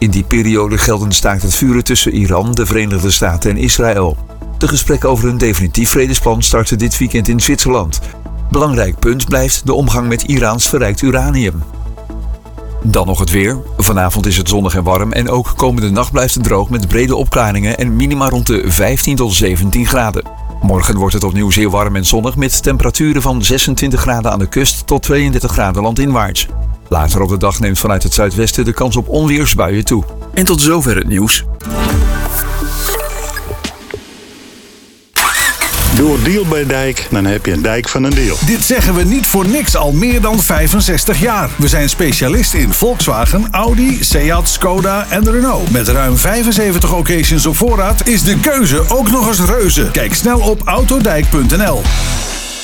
In die periode geldt een staakt het vuren tussen Iran, de Verenigde Staten en Israël. De gesprekken over een definitief vredesplan starten dit weekend in Zwitserland. Belangrijk punt blijft de omgang met Iraans verrijkt uranium. Dan nog het weer. Vanavond is het zonnig en warm en ook komende nacht blijft het droog met brede opklaringen en minima rond de 15 tot 17 graden. Morgen wordt het opnieuw zeer warm en zonnig met temperaturen van 26 graden aan de kust tot 32 graden landinwaarts. Later op de dag neemt vanuit het zuidwesten de kans op onweersbuien toe. En tot zover het nieuws. Doe een deal bij Dijk, dan heb je een dijk van een deal. Dit zeggen we niet voor niks al meer dan 65 jaar. We zijn specialist in Volkswagen, Audi, Seat, Skoda en Renault. Met ruim 75 occasions op voorraad is de keuze ook nog eens reuze. Kijk snel op autodijk.nl.